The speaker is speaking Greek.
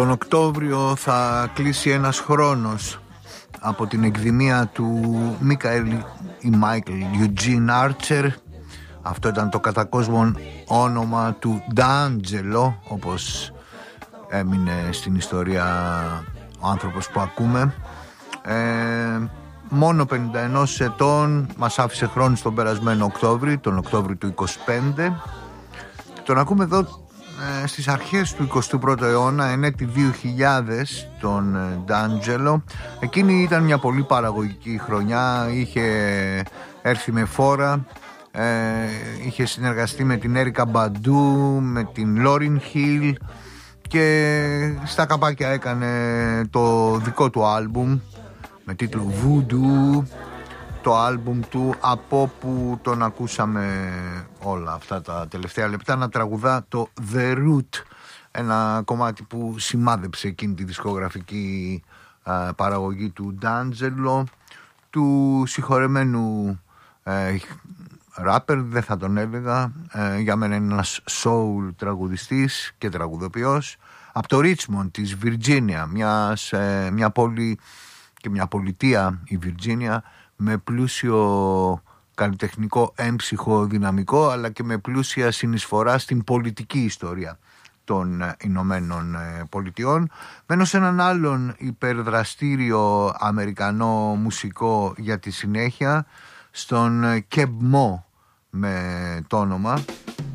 Τον Οκτώβριο θα κλείσει ένας χρόνος από την εκδημία του Μάικλ Eugene Archer. Αυτό ήταν το κατακόσμον όνομα του D'Angelo, όπως έμεινε στην ιστορία ο άνθρωπος που ακούμε. Μόνο 51 ετών, μας άφησε χρόνο στον περασμένο Οκτώβρη, τον Οκτώβρη του 25. Τον ακούμε εδώ στις αρχές του 21ου αιώνα, ενέτη 2000, τον D'Angelo. Εκείνη ήταν μια πολύ παραγωγική χρονιά, είχε έρθει με φόρα, είχε συνεργαστεί με την Έρικα Μπαντού, με την Lauryn Hill και στα καπάκια έκανε το δικό του άλμπουμ με τίτλο Voodoo, το άλμπουμ του, από που τον ακούσαμε όλα αυτά τα τελευταία λεπτά να τραγουδά το The Root, ένα κομμάτι που σημάδεψε εκείνη τη δισκογραφική παραγωγή του D'Angelo, του συγχωρεμένου ράπερ, δεν θα τον έλεγα, για μένα είναι ένας soul τραγουδιστής και τραγουδοποιός από το Richmond της Βιρτζίνια, μια πόλη και μια πολιτεία, η Βιρτζίνια, με πλούσιο καλλιτεχνικό έμψυχο δυναμικό, αλλά και με πλούσια συνεισφορά στην πολιτική ιστορία των Ηνωμένων Πολιτειών. Μένω σε έναν άλλον υπερδραστήριο Αμερικανό μουσικό για τη συνέχεια, στον Keb Mo με το όνομα.